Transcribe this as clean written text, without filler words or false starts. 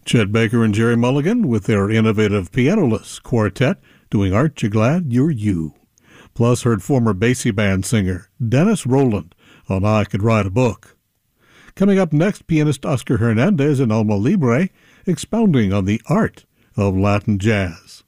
Chet Baker and Jerry Mulligan with their innovative pianoless quartet doing Aren't You Glad You're You? Plus heard former Basie Band singer Dennis Rowland on I Could Write a Book. Coming up next, pianist Oscar Hernandez and Alma Libre expounding on the art of Latin jazz.